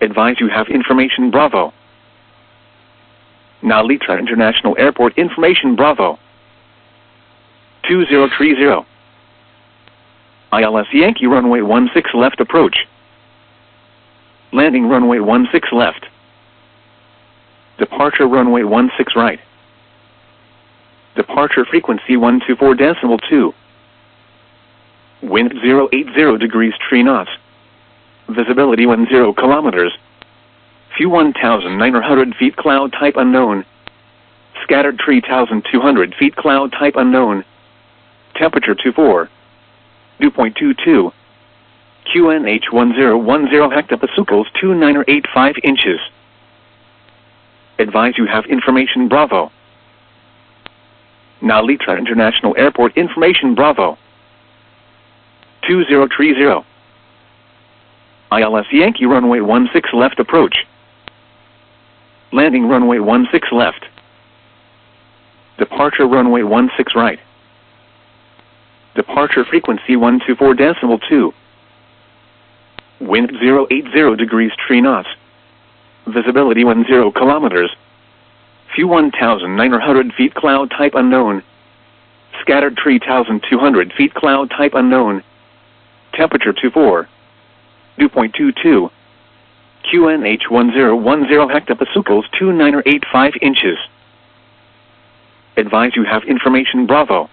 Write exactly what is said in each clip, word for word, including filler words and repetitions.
Advise you have information Bravo. Narita International Airport information Bravo. two zero three zero. I L S Yankee runway one six left approach. Landing runway one six left. Departure runway one six right. Departure frequency one two four decimal two. Wind zero eight zero degrees three knots. Visibility one zero kilometers. View one thousand nine hundred feet cloud type unknown. Scattered three thousand two hundred feet cloud type unknown. Temperature two four. Dew point two two. Q N H one zero one zero hectopascals two nine eight five inches. Advise you have information Bravo. Narita International Airport information Bravo. two zero three zero. I L S Yankee runway one six left approach. Landing runway one six left. Departure runway one six right. Departure frequency one two four decimal two. Wind zero eight zero degrees three knots. Visibility one zero kilometers. View one thousand nine hundred feet cloud type unknown. Scattered three thousand two hundred feet cloud type unknown. Temperature two four. Dew point two two. Q N H one zero one zero hectopascals two nine eight five inches. Advise you have information Bravo.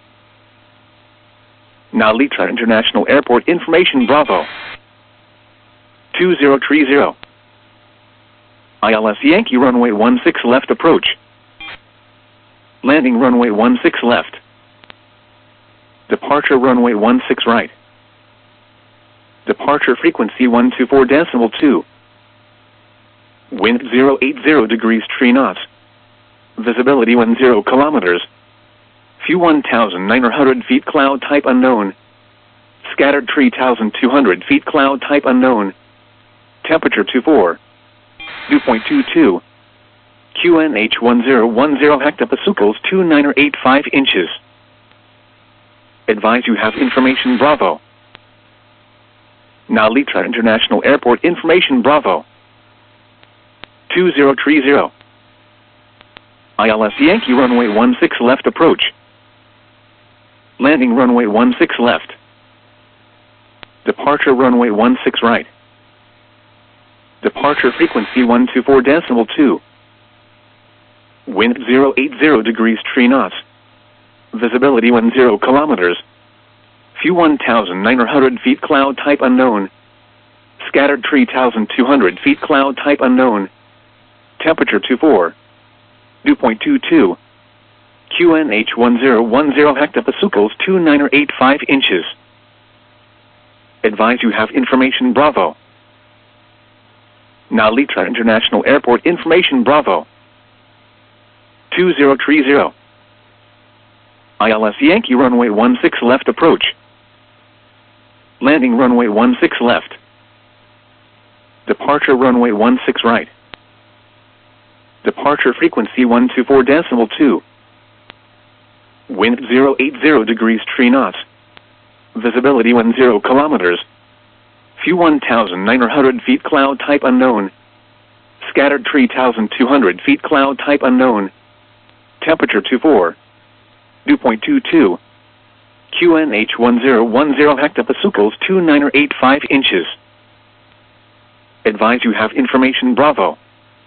Narita International Airport information Bravo. two zero three zero. I L S Yankee runway one six left approach. Landing runway one six left. Departure runway one six right. Departure frequency one two four decimal two. Wind zero eight zero degrees three knots. Visibility one zero kilometers. View one thousand nine hundred feet cloud type unknown. Scattered three thousand two hundred feet cloud type unknown. Temperature two four. Dew point two two. Q N H one zero one zero hectopascals two nine eight five inches. Advise you have information Bravo. Narita International Airport information Bravo. two zero three zero. I L S Yankee runway one six left approach. Landing runway one six left. Departure runway one six right. Departure frequency one two four decimal two. Wind zero eight zero degrees three knots. Visibility one zero kilometers. View one thousand nine hundred feet cloud type unknown. Scattered three thousand two hundred feet cloud type unknown. Temperature two four. Dew point two two. Q N H one zero one zero hectopascals two nine eight five inches. Advise you have information Bravo. Narita International Airport information Bravo. two zero three zero. I L S Yankee runway one six left approach. Landing runway one six left. Departure runway one six right. Departure frequency one two four decimal two. Wind zero eight zero degrees three knots. Visibility one zero kilometers. View one thousand nine hundred feet cloud type unknown. Scattered three thousand two hundred feet cloud type unknown. Temperature two four. Dew point two two. Q N H one zero one zero hectopascals two nine eight five inches. Advise you have information Bravo.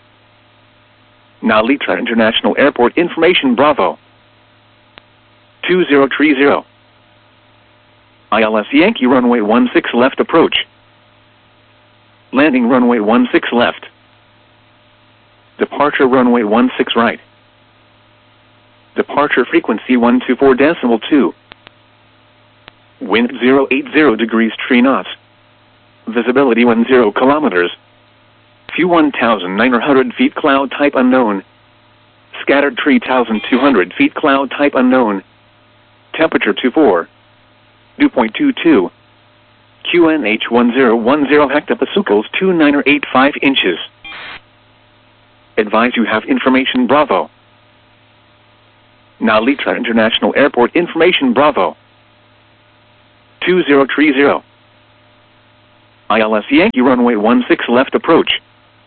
Narita International Airport information Bravo. two zero three zero. I L S Yankee runway one six left approach. Landing runway one six left. Departure runway one six right. Departure frequency one two four decimal two. Wind zero eight zero degrees three knots. Visibility one zero kilometers. View one thousand nine hundred feet cloud type unknown. Scattered three thousand two hundred feet cloud type unknown. Temperature two four. Dew point two two. Q N H one zero one zero hectopascals two nine eight five inches. Advise you have information Bravo. Narita International Airport information Bravo. two zero three zero. I L S Yankee runway one six left approach.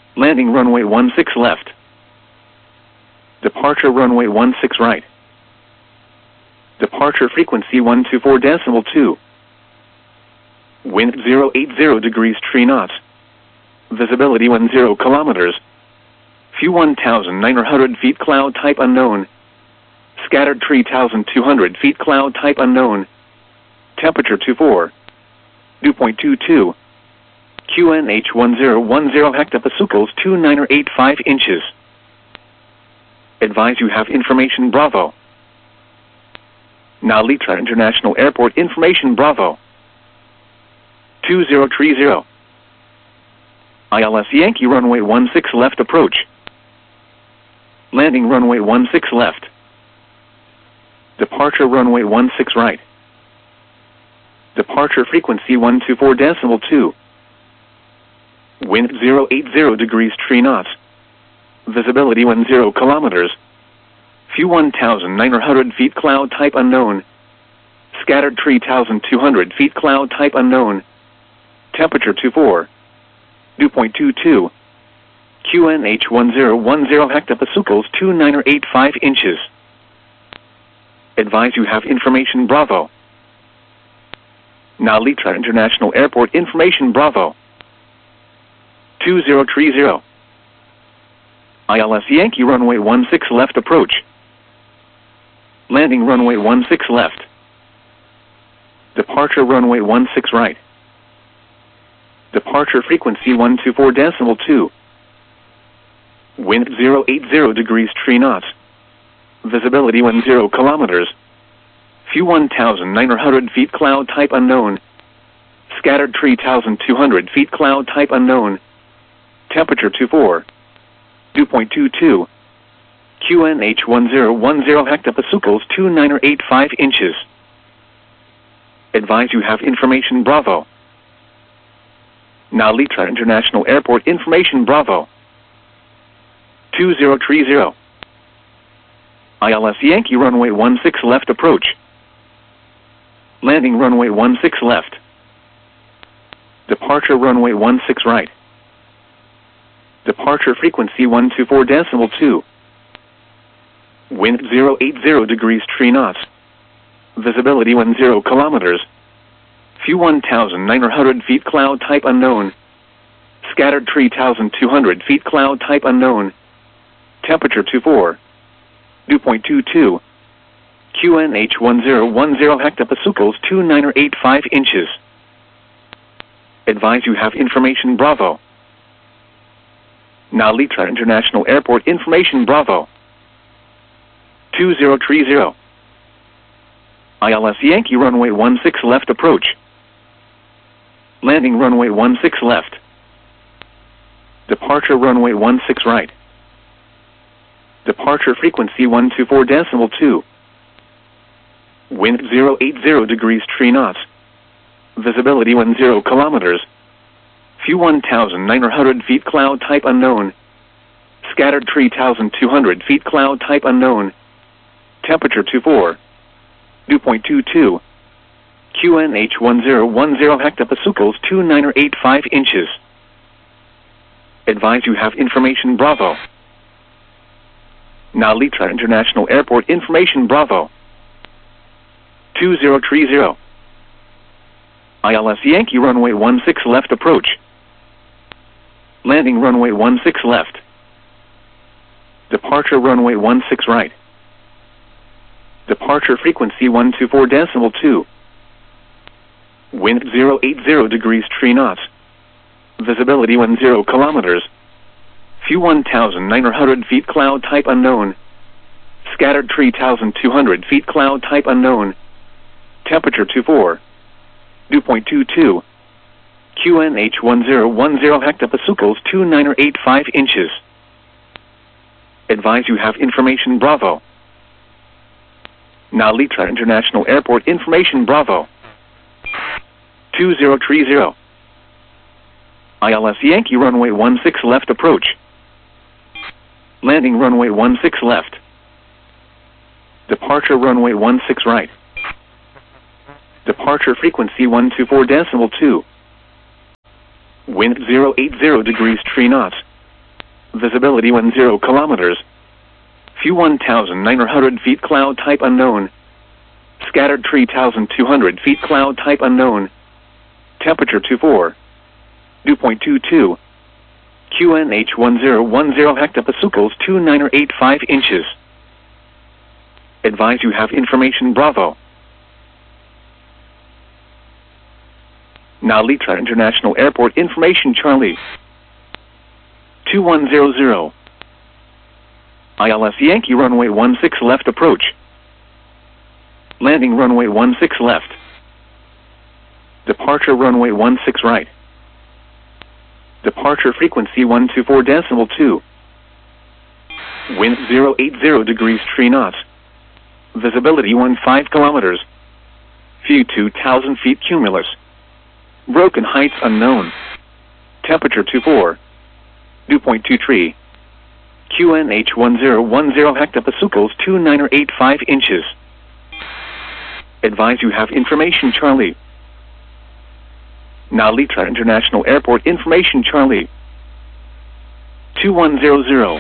Landing runway one six left. Departure runway one six right. Departure frequency one two four decimal two. Wind zero eight zero degrees three knots. Visibility one zero kilometers. View one thousand nine hundred feet cloud type unknown. Scattered three thousand two hundred feet cloud type unknown. Temperature two four. Dew point two two. Q N H one zero one zero hectopascals two nine eight five inches. Advise you have information Bravo. Now Litra International Airport information Bravo. two zero three zero. I L S Yankee runway one six left approach. Landing runway one six left. Departure runway one six right. Departure frequency one two four decimal two. Wind zero eight zero degrees three knots. Visibility one zero kilometers. View one thousand nine hundred feet cloud type unknown. Scattered three thousand two hundred feet cloud type unknown. Temperature two four. Dew point two two. Q N H one zero one zero hectopascals two nine eight five inches. Advise you have information Bravo. Now Litra International Airport information Bravo. two zero three zero. I L S Yankee runway one six left approach. Landing runway one six left. Departure runway one six right. Departure frequency one two four decimal two. Wind zero eight zero degrees three knots. Visibility one zero kilometers. View one thousand nine hundred feet cloud type unknown. Scattered three thousand two hundred feet cloud type unknown. Temperature two four. Dew point two two. Q N H one zero one zero hectopascals two nine eight five inches. Advise you have information Bravo. Now Litra International Airport information Bravo. two zero three zero. I L S Yankee runway one six left approach. Landing runway one six left. Departure runway one six right. Departure frequency one two four decimal two. Wind zero eight zero degrees three knots. Visibility one zero kilometers. View one thousand nine hundred feet cloud type unknown. Scattered three thousand two hundred feet cloud type unknown. Temperature two four. Dew point two two. Q N H one zero one zero hectopascals two nine eight five inches. Advise you have information Bravo. Now Litra International Airport information Bravo. two zero three zero. I L S Yankee runway one six left approach. Landing runway one six left. Departure runway one six right. Departure frequency one two four decimal two. Wind zero eight zero degrees three knots. Visibility one zero kilometers. View one thousand nine hundred feet cloud type unknown. Scattered three thousand two hundred feet cloud type unknown. Temperature two four. Dew point two two. Q N H one zero one zero hectopascals two nine eight five inches. Advise you have information Bravo. Now Litra International Airport information Bravo. two zero three zero. I L S Yankee runway one six left approach. Landing runway one six left. Departure runway one six right. Departure frequency one two four decimal two. Wind zero eight zero degrees three knots. Visibility one zero kilometers. View one thousand nine hundred feet cloud type unknown. Scattered three thousand two hundred feet cloud type unknown. Temperature two four. Dew point two two. Q N H one zero one zero hectopascals two nine eight five inches. Advise you have information Bravo. Now Litra International Airport information Bravo. two zero three zero. I L S Yankee runway one six left approach. Landing runway one six left. Departure runway one six right. Departure frequency one two four decimal two. Wind zero eight zero degrees three knots. Visibility one zero kilometers. View one thousand nine hundred feet, cloud type unknown. Scattered three thousand two hundred feet, cloud type unknown. Temperature two four. Dew point two two. Q N H one zero one zero hectopascals two nine eight five inches. Advise you have information Bravo. Now Litra International Airport information Charlie. two one zero zero. I L S Yankee runway one six left approach. Landing runway one six left. Departure runway one six right. Departure frequency one two four decimal two. Wind zero eight zero degrees three knots. Visibility one five kilometers. View two thousand feet cumulus. Broken heights unknown. Temperature two four. Dew point two three. Q N H one zero one zero hectopascals two nine eight five inches. Advise you have information Charlie. Now Litra International Airport information Charlie. two one zero zero.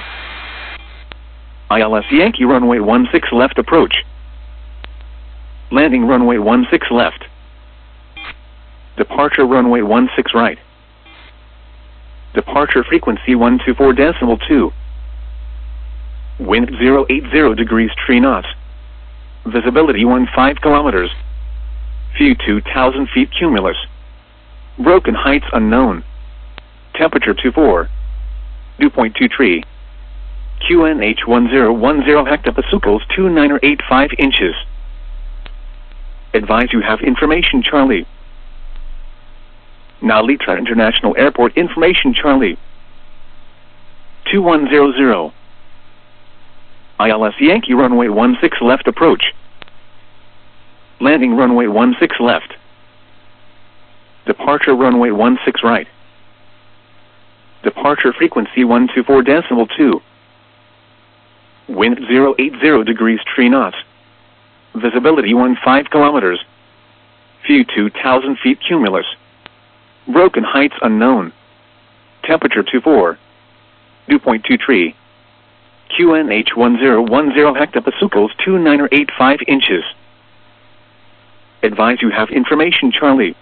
I L S Yankee runway one six left approach. Landing runway one six left. Departure runway one six right. Departure frequency one two four decimal two. Wind zero eight zero degrees three knots. Visibility one five kilometers. View two thousand feet cumulus. Broken heights unknown. Temperature two four. Dew point two three. Q N H one zero one zero hectopascals two nine eight five inches. Advise you have information Charlie. Now Litra International Airport information Charlie. two one zero zero. I L S Yankee runway one six left approach. Landing runway one six left. Departure runway one six right. Departure frequency one two four decimal two. Wind zero eight zero degrees three knots. Visibility one five kilometers. View two thousand feet cumulus. Broken heights unknown. Temperature two four. Dew point two three. Q N H one zero one zero hectopascals two nine eight five inches. Advise you have information Charlie.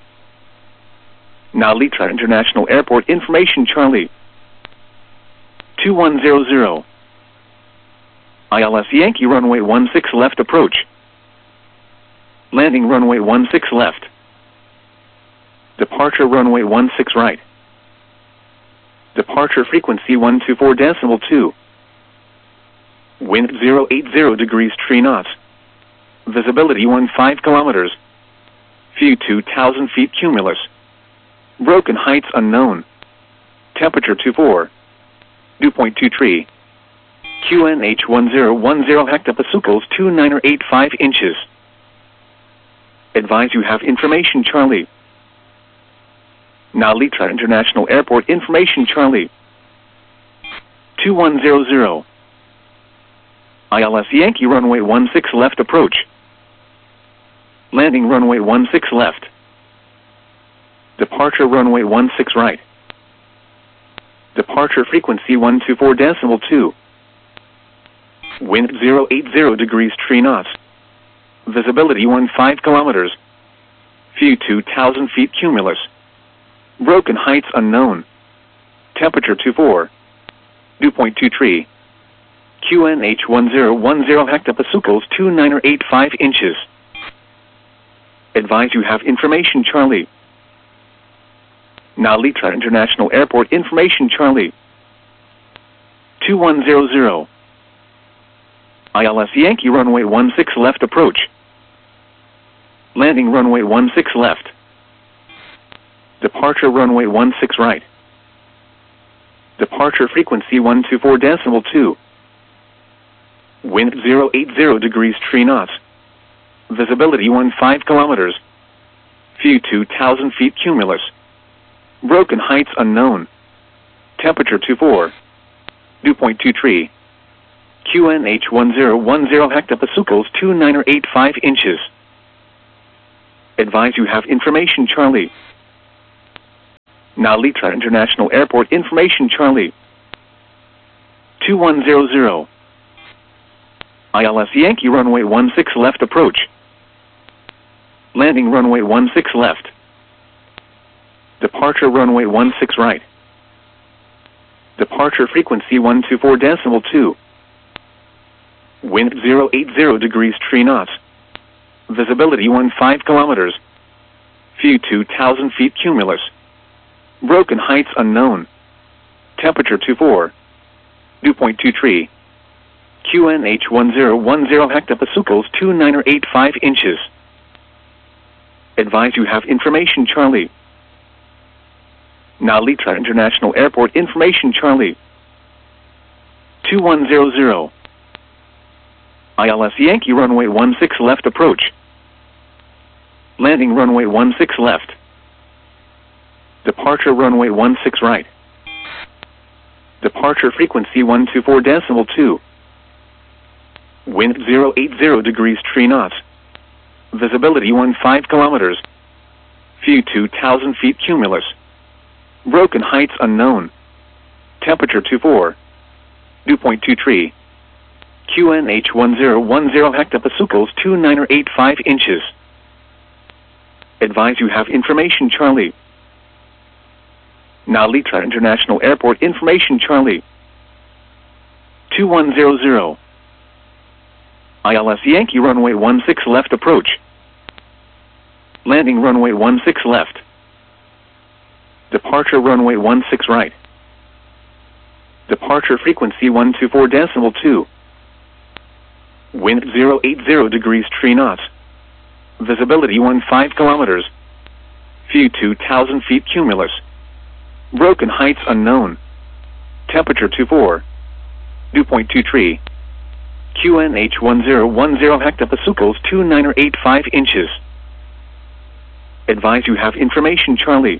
Now Litra International Airport information Charlie. two one zero zero. I L S Yankee runway one six left approach. Landing runway one six left. Departure runway one six right. Departure frequency one two four decimal two. Wind zero eight zero degrees three knots. Visibility one five kilometers. View two thousand feet cumulus. Broken heights unknown. Temperature two four. Dew point two three. Q N H one zero one zero hectopascals two nine eight five inches. Advise you have information Charlie. Now Litra International Airport information Charlie. two one zero zero. I L S Yankee runway one six left approach. Landing runway one six left. Departure runway one six right. Departure frequency one two four decimal two. Wind zero eight zero degrees three knots. Visibility one five kilometers. View two thousand feet cumulus. Broken heights unknown. Temperature two four. Dew point two three. Q N H one zero one zero hectopascals two nine eight five inches. Advise you have information Charlie. Now Litra International Airport information Charlie. two one zero zero. I L S Yankee runway one six left approach. Landing runway one six left. Departure runway one six right. Departure frequency one two four decimal two. Wind zero eight zero degrees three knots. Visibility one five kilometers. View two thousand feet cumulus. Broken heights unknown. Temperature two four. Dew point two three. Q N H one zero one zero hectopascals two nine eight five inches. Advise you have information Charlie. Now Litra International Airport information Charlie. two one zero zero. I L S Yankee runway one six left approach. Landing runway one six left. Departure runway one six right. Departure frequency one two four decimal two. Wind zero eight zero degrees three knots. Visibility fifteen kilometers. View two thousand feet cumulus. Broken heights unknown. Temperature twenty-four. Dew point two three. Q N H one zero one zero hectopascals two nine eight five inches. Advise you have information Charlie. Now Litra International Airport information Charlie. two one zero zero. I L S Yankee runway one six left approach. Landing runway one six left. Departure runway one six right. Departure frequency one two four decimal two. Wind zero eight zero degrees three knots. Visibility fifteen kilometers. View two thousand feet cumulus. Broken heights unknown. Temperature twenty-four. Dew point two three. Q N H one zero one zero hectopascals two nine eight five inches. Advise you have information Charlie. Now Litra International Airport information Charlie. two one zero zero. I L S Yankee runway one six left approach. Landing runway one six left. Departure runway one six right. Departure frequency one two four decimal two. Wind zero eight zero degrees three knots. Visibility fifteen kilometers. View two thousand feet cumulus. Broken heights unknown. Temperature twenty-four. Dew point two three. Q N H one zero one zero hectopascals two nine eight five inches. Advise you have information Charlie.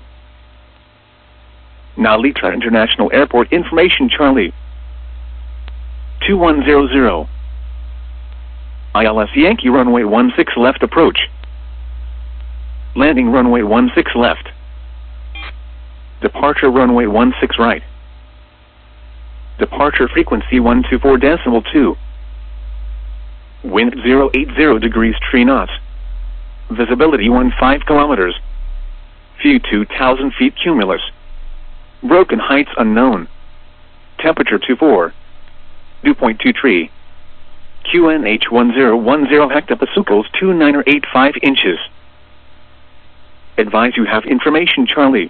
Now Litra International Airport information Charlie. two one zero zero. I L S Yankee runway one six left approach. Landing runway one six left. Departure runway one six right. Departure frequency one two four decimal two. Wind zero eight zero degrees three knots. Visibility fifteen kilometers. View two thousand feet cumulus. Broken heights unknown. Temperature twenty-four. Dew point two three. Q N H one zero one zero hectopascals two nine eight five inches. Advise you have information Charlie.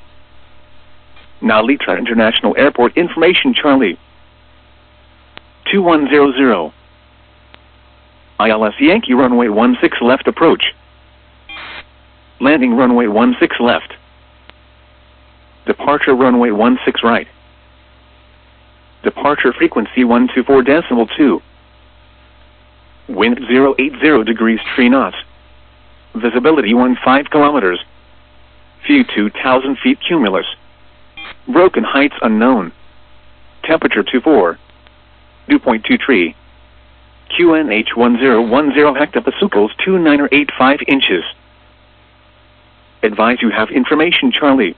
Now Litra International Airport information Charlie. two one zero zero. I L S Yankee runway one six left approach. Landing runway one six left. Departure runway one six right. Departure frequency one two four decimal two. Wind zero eight zero degrees three knots. Visibility fifteen kilometers. View two thousand feet cumulus. Broken heights unknown. Temperature twenty-four. Dew point two three. Q N H one zero one zero hectopascals two nine eight five inches. Advise you have information Charlie.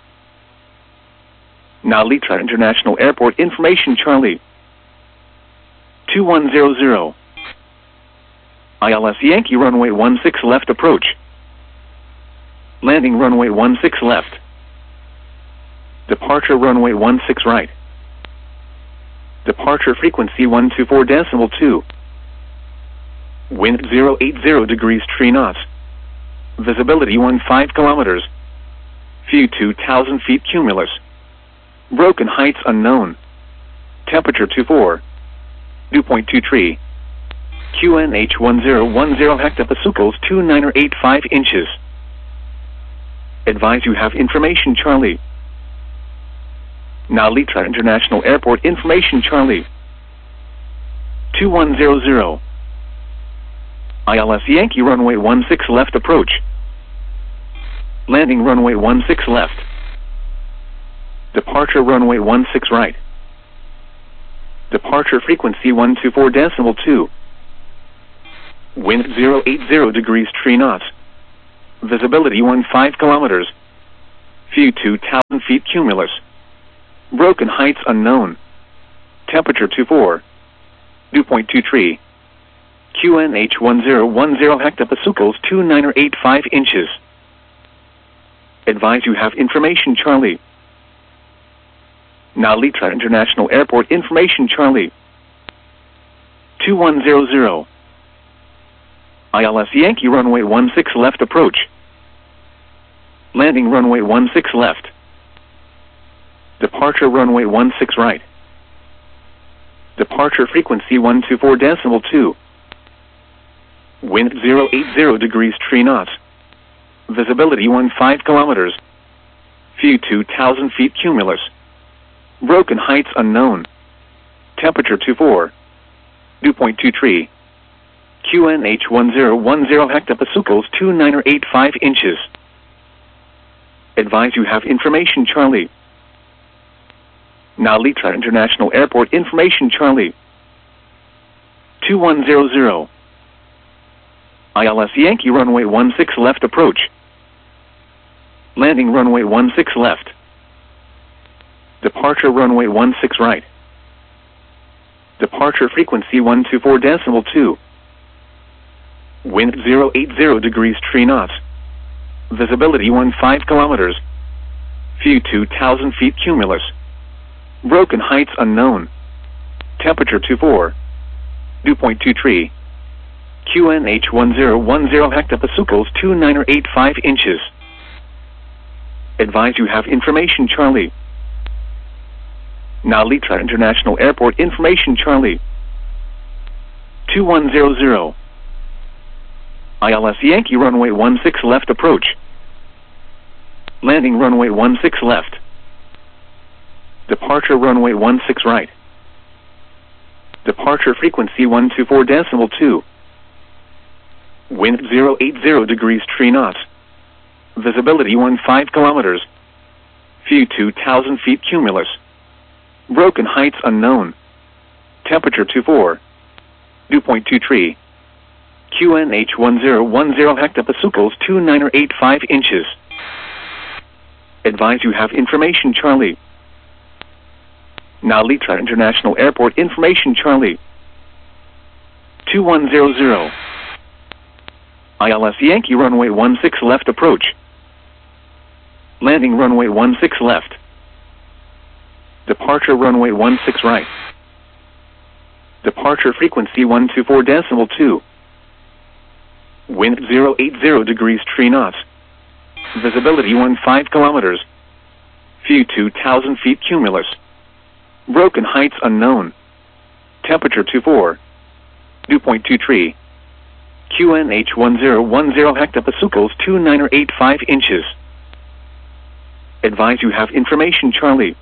Now Litra International Airport information Charlie. two one zero zero. I L S Yankee runway one six left approach. Landing runway one six left. Departure runway one six right. Departure frequency one two four decimal two. Wind zero eight zero degrees three knots. Visibility fifteen kilometers. View two thousand feet cumulus. Broken heights unknown. Temperature twenty-four. Dew point two three. Q N H one zero one zero hectopascals two nine eight five inches. Advise you have information Charlie. Now Litra International Airport information Charlie. two one zero zero. I L S Yankee runway one six left approach. Landing runway one six left. Departure runway one six right. Departure frequency one two four decimal two. Wind zero eight zero degrees three knots. Visibility fifteen kilometers. View two thousand feet cumulus. Broken heights unknown. Temperature two four. Dew point two three. Q N H one zero one zero hectopascals two nine or eight five inches. Advise you have information Charlie. Now Litra International Airport information Charlie. two one zero zero. I L S Yankee runway one six left approach. Landing runway one six left. Departure runway one six right. Departure frequency one two four decimal two. Wind zero eight zero degrees three knots. Visibility fifteen kilometers. View two thousand feet cumulus. Broken heights unknown. Temperature two four. Dew point two three. Q N H one zero one zero hectopascals two nine or eight five inches. Advise you have information Charlie. Now Litra International Airport information Charlie. two one zero zero. I L S Yankee runway one six left approach. Landing runway one six left. Departure runway one six right. Departure frequency one two four decimal two. Wind zero eight zero degrees three knots. Visibility fifteen kilometers. View two thousand feet cumulus. Broken heights unknown. Temperature two four. Dew point two three. Q N H one zero one zero hectopascals two nine or eight five inches. Advise you have information Charlie. Now Litra International Airport information Charlie. two one zero zero. I L S Yankee runway one six left approach. Landing runway one six left. Departure runway one six right. Departure frequency one two four decimal two. Wind zero eight zero degrees three knots. Visibility fifteen kilometers. View two thousand feet cumulus. Broken heights unknown. Temperature two four. Dew point two three. Q N H one zero one zero hectopascals two nine or eight five inches. Advise you have information Charlie. Now Litra International Airport information Charlie. two one zero zero. I L S Yankee runway one six left approach. Landing runway one six left. Departure runway one six right. Departure frequency one two four decimal two. Wind zero eight zero degrees three knots. Visibility fifteen kilometers. View two thousand feet cumulus. Broken heights unknown. Temperature two four. Dew point two three. Q N H one zero one zero hectopascals two nine or eight five inches. Advise you have information Charlie.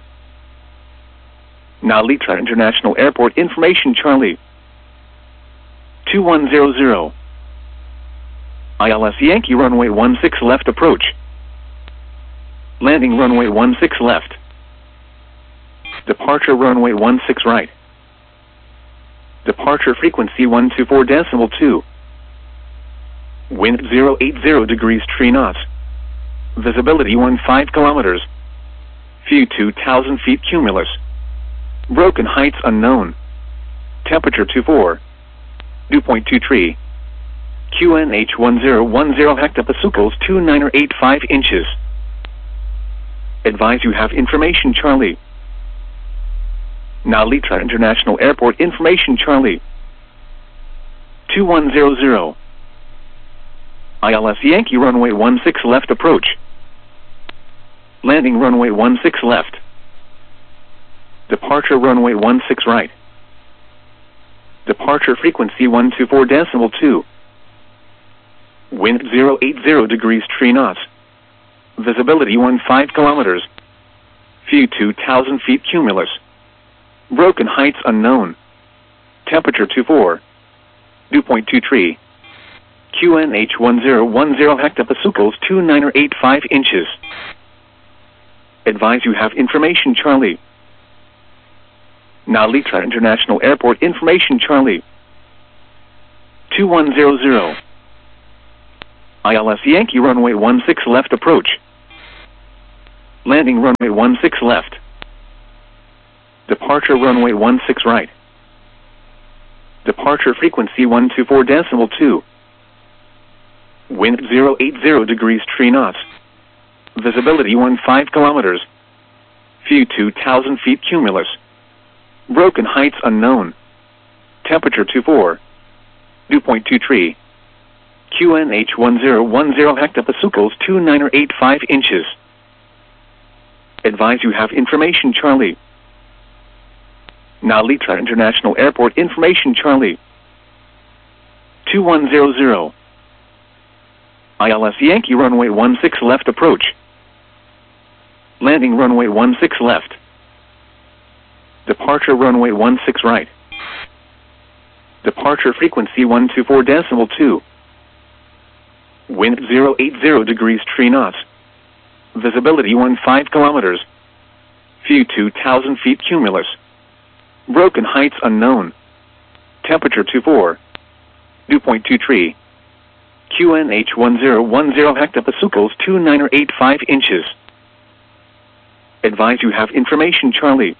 Now Litra International Airport information Charlie. two one zero zero. I L S Yankee runway one six left approach. Landing runway one six left. Departure runway one six right. Departure frequency one two four decimal two. Wind zero eight zero degrees three knots. Visibility fifteen kilometers. View two thousand feet cumulus. Broken heights unknown. Temperature two four. Dew point two three. Q N H one zero one zero hectopascals two nine or eight five inches. Advise you have information Charlie. Now Litra International Airport information Charlie. two one zero zero. I L S Yankee runway one six left approach. Landing runway one six left. Departure runway one six right. Departure frequency one two four decimal two. Wind zero eight zero degrees three knots. Visibility fifteen kilometers. View two thousand feet cumulus. Broken heights unknown. Temperature two four. Dew point two three. Q N H one zero one zero hectopascals two nine or eight five inches. Advise you have information Charlie. Now Litra International Airport information Charlie. two one zero zero. I L S Yankee runway one six left approach. Landing runway one six left. Departure runway one six right. Departure frequency one two four decimal two. Wind zero eight zero degrees three knots. Visibility fifteen kilometers. View two thousand feet cumulus. Broken heights unknown. Temperature twenty-four. Dew point two three. Q N H one zero one zero hectopascals two nine eight five inches. Advise you have information Charlie. Narita International Airport information Charlie. two one zero zero. I L S Yankee runway one six left approach. Landing runway one six left. Departure runway one six right. Departure frequency one two four decimal two. Wind zero eight zero degrees three knots. Visibility fifteen kilometers. View two thousand feet cumulus. Broken heights unknown. Temperature twenty-four. Dew point two three. Q N H one zero one zero hectopascals two nine eight five inches. Advise you have information Charlie.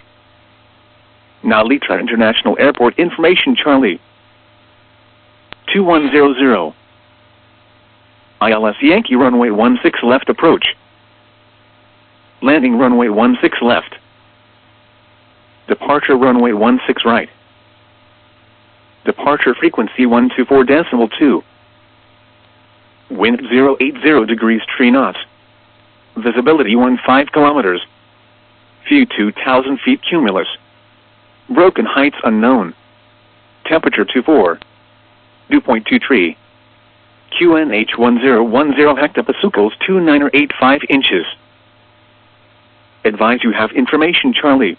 Narita International Airport information Charlie. two one zero zero. I L S Yankee runway one six left approach. Landing runway one six left. Departure runway one six right. Departure frequency one two four decimal two. Wind zero eight zero degrees three knots. Visibility fifteen kilometers. View two thousand feet cumulus. Broken heights unknown. Temperature twenty-four. Dew point two three. Q N H one zero one zero hectopascals two nine eight five inches. Advise you have information Charlie.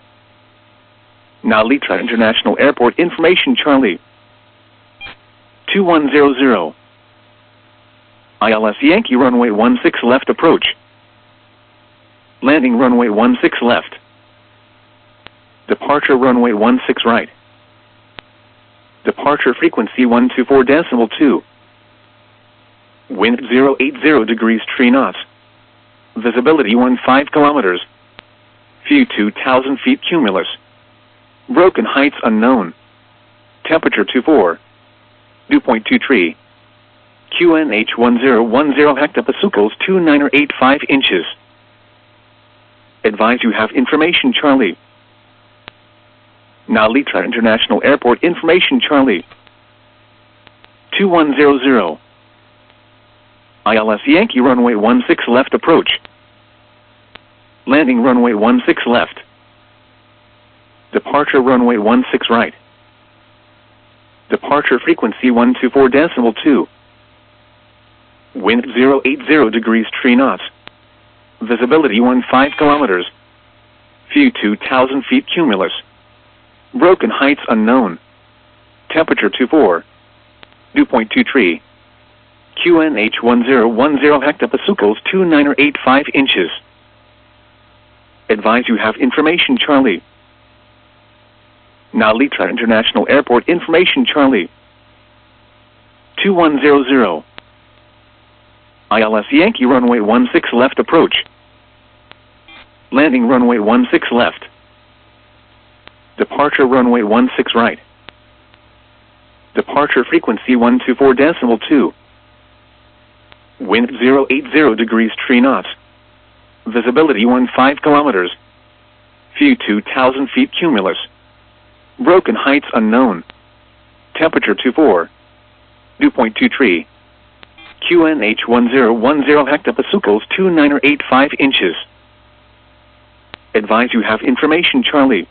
Narita International Airport information Charlie. two one zero zero. I L S Yankee runway one six left approach. Landing runway one six left. Departure runway one six right. Departure frequency one two four decimal two. Wind zero eight zero degrees three knots. Visibility fifteen kilometers. View two thousand feet cumulus. Broken heights unknown. Temperature twenty-four. Dew point two three. Q N H one zero one zero hectopascals two nine eight five inches. Advise you have information Charlie. Narita International Airport information Charlie. two one zero zero. I L S Yankee runway one six left approach. Landing runway one six left. Departure runway one six right. Departure frequency one two four decimal two. Wind zero eight zero degrees three knots. Visibility fifteen kilometers. View two thousand feet cumulus. Broken heights unknown. Temperature twenty-four. Dew point two three. Q N H one zero one zero hectopascals two nine eight five inches. Advise you have information Charlie. Narita International Airport information Charlie. two one zero zero. I L S Yankee runway one six left approach. Landing runway one six left. Departure runway one six right. Departure frequency one two four decimal two. Wind zero eight zero degrees three knots. Visibility fifteen kilometers. View two thousand feet cumulus. Broken heights unknown. Temperature twenty-four. Dew point two three. Q N H one zero one zero hectopascals two nine eight five inches. Advise you have information Charlie.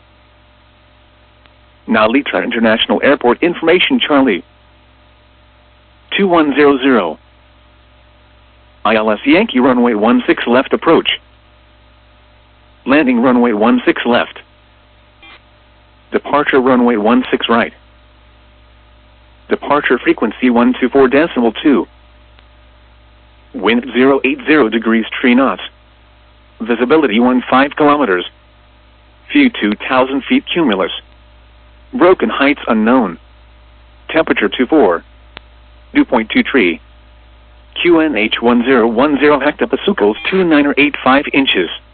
Narita International Airport information Charlie. two one zero zero. I L S Yankee runway one six left approach. Landing runway one six left. Departure runway one six right. Departure frequency one two four decimal two. Wind zero eight zero degrees three knots. Visibility fifteen kilometers. View two thousand feet cumulus. Broken heights unknown. Temperature twenty-four. Dew point two three. Q N H one zero one zero hectopascals two nine eight five inches.